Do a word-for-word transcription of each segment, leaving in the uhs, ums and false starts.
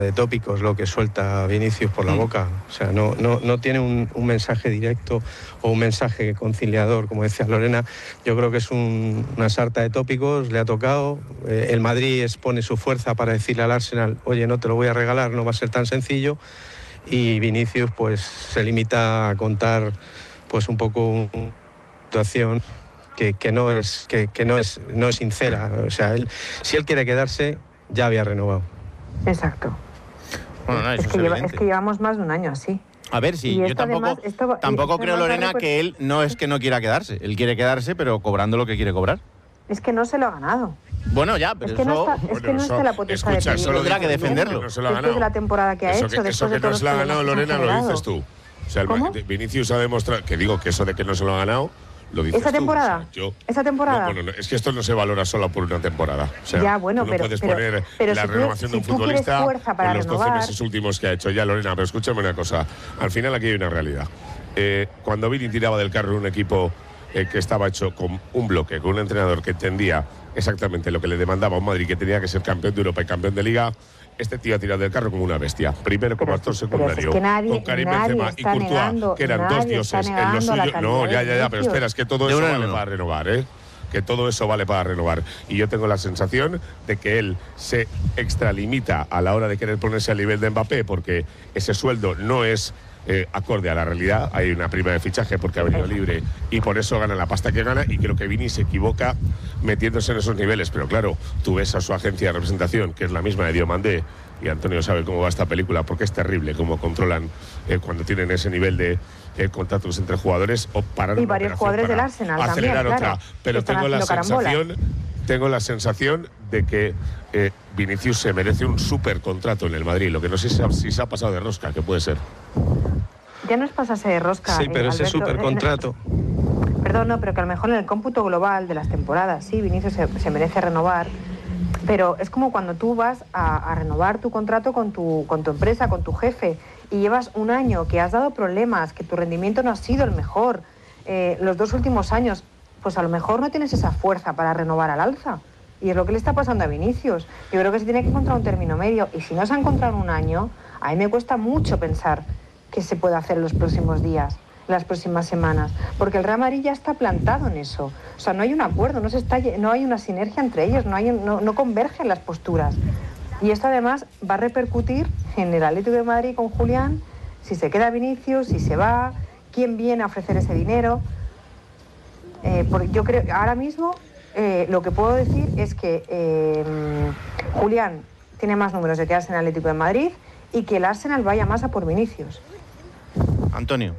de tópicos lo que suelta Vinicius por la boca. O sea, no, no, no tiene un, un mensaje directo o un mensaje conciliador, como decía Lorena. Yo creo que es un, una sarta de tópicos, le ha tocado. Eh, el Madrid expone su fuerza para decirle al Arsenal, oye, no te lo voy a regalar, no va a ser tan sencillo. Y Vinicius pues se limita a contar pues un poco una situación que, que, no, es, que, que no, es, no es sincera. O sea, él, si él quiere quedarse, ya había renovado. Exacto. Bueno, no, eso es, es, que lleva, evidente. es que llevamos más de un año así. A ver, sí, Y yo esto tampoco, además, esto- tampoco esto creo, además Lorena, va a que él no es que no quiera quedarse. Él quiere quedarse, pero cobrando lo que quiere cobrar. Es que no se lo ha ganado. Bueno, ya, pero Es que eso... no está, es Bueno, que no eso- está la potestad escucha, de eso pedirlo. lo tendrá que dice- defenderlo. No se lo ha Después ganado. de la temporada que ha Eso hecho, que, después eso de que todos no los se lo ha problemas ganado, que se han Lorena, lo generado. dices tú. O sea, el ¿Cómo? Vinicius ha demostrado, que digo que eso de que no se lo ha ganado, lo dices ¿Esa tú. temporada? O sea, yo- ¿Esa temporada? No, bueno, no, es que esto no se valora solo por una temporada. O sea, Ya, bueno, tú no pero- puedes pero- poner pero la si tú- renovación de si un tú quieres futbolista fuerza para con los doce renovar- meses últimos que ha hecho. Ya, Lorena, pero escúchame una cosa. Al final aquí hay una realidad. Eh, cuando Vini tiraba del carro un equipo eh, que estaba hecho con un bloque, con un entrenador que entendía exactamente lo que le demandaba a un Madrid, que tenía que ser campeón de Europa y campeón de Liga, este tío ha tirado del carro como una bestia. Primero como Pero actor si- pero si es secundario, que nadie- con Karim nadie Benzema y está Courtois, negando- que eran dos nadie dioses está en lo negando la suyo. calidad No, de ya, ya, ya, pero Vinicius. espera, es que todo De eso uno en vale uno. para renovar, ¿eh? Que todo eso vale para renovar. Y yo tengo la sensación de que él se extralimita a la hora de querer ponerse al nivel de Mbappé, porque ese sueldo no es eh, acorde a la realidad. Hay una prima de fichaje porque ha venido libre y por eso gana la pasta que gana, y creo que Vini se equivoca metiéndose en esos niveles. Pero claro, tú ves a su agencia de representación, que es la misma de Diomandé, y Antonio sabe cómo va esta película, porque es terrible cómo controlan eh, cuando tienen ese nivel de eh, contratos entre jugadores, o parar Y una varios operación jugadores para del Arsenal acelerar también, otra. claro, Pero que están tengo la haciendo carambola. sensación tengo la sensación de que eh, Vinicius se merece un súper contrato en el Madrid. Lo que no sé si, si se ha pasado de rosca, que puede ser. Ya no es pasarse de rosca. Sí, eh, pero ese Alberto. supercontrato. Perdón, no, pero que a lo mejor en el cómputo global de las temporadas, sí, Vinicius se, se merece renovar, pero es como cuando tú vas a, a renovar tu contrato con tu, con tu empresa, con tu jefe, y llevas un año que has dado problemas, que tu rendimiento no ha sido el mejor, eh, los dos últimos años, pues a lo mejor no tienes esa fuerza para renovar al alza. Y es lo que le está pasando a Vinicius. Yo creo que se tiene que encontrar un término medio, y si no se ha encontrado en un año, a mí me cuesta mucho pensar qué se puede hacer en los próximos días, las próximas semanas, porque el Real Madrid ya está plantado en eso. O sea, no hay un acuerdo, no se está, no hay una sinergia entre ellos, no, hay, no, no convergen las posturas. Y esto además va a repercutir en el Atlético de Madrid con Julián, si se queda Vinicius, si se va, quién viene a ofrecer ese dinero. Eh, porque yo creo que ahora mismo eh, lo que puedo decir es que eh, Julián tiene más números de quedarse en el Atlético de Madrid y que el Arsenal vaya más a por Vinicius. Antonio.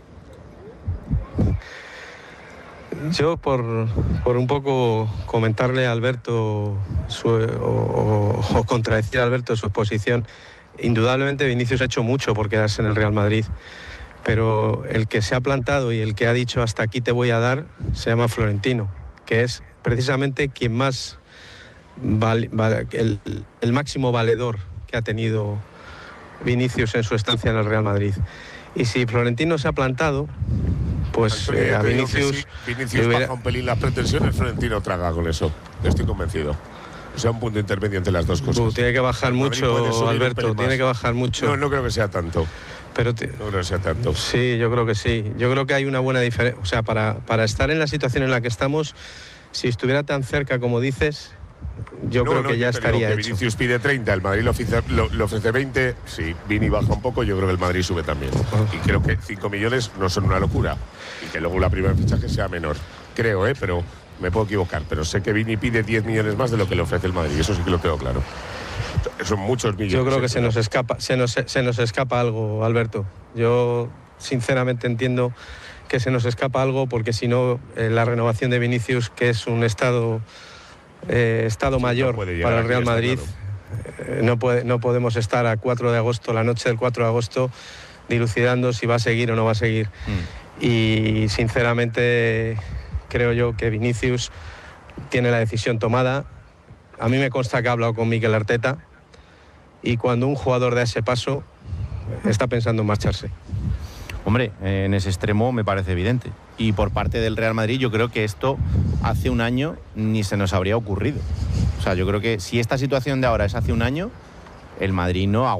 Yo, por, por un poco comentarle a Alberto su, o, o, o contradecir a Alberto su exposición, indudablemente Vinicius ha hecho mucho por quedarse en el Real Madrid, pero el que se ha plantado y el que ha dicho hasta aquí te voy a dar se llama Florentino, que es precisamente quien más vale, vale, el, el máximo valedor que ha tenido Vinicius en su estancia en el Real Madrid. Y si Florentino se ha plantado, pues Antonio, eh, yo a te digo que Vinicius, si Vinicius hubiera- baja un pelín las pretensiones, Florentino traga con eso. Estoy convencido. O sea, un punto intermedio entre las dos cosas. Uh, tiene que bajar El Madrid puede subir mucho, un Alberto, pelín tiene más. que bajar mucho. No, no creo que sea tanto. Pero te- No creo que sea tanto. sí, yo creo que sí. Yo creo que hay una buena diferencia. O sea, para, para estar en la situación en la que estamos, si estuviera tan cerca como dices, yo No, creo no, que ya te digo estaría que hecho. Vinicius pide treinta, el Madrid le ofrece, lo- le ofrece veinte. Si Vini baja un poco, yo creo que el Madrid sube también. Y creo que cinco millones no son una locura. Y que luego la primera fichaje sea menor. Creo, ¿eh? Pero me puedo equivocar. Pero sé que Vini pide diez millones más de lo que le ofrece el Madrid. Eso sí que lo tengo claro. Son muchos millones. Yo creo que ¿eh? se nos escapa, se nos, se nos escapa algo, Alberto. Yo sinceramente entiendo que se nos escapa algo, porque si no, eh, la renovación de Vinicius, que es un estado, eh, estado Sí, no mayor puede llegar para el aquí, Real está Madrid, eh, no, puede, no podemos estar a cuatro de agosto, la noche del cuatro de agosto, dilucidando si va a seguir o no va a seguir. Mm. Y sinceramente creo yo que Vinicius tiene la decisión tomada. A mí me consta que ha hablado con Mikel Arteta, y cuando un jugador da ese paso está pensando en marcharse. Hombre, eh, en ese extremo me parece evidente. Y por parte del Real Madrid yo creo que esto hace un año ni se nos habría ocurrido. O sea, yo creo que si esta situación de ahora es hace un año, el Madrid no aguanta.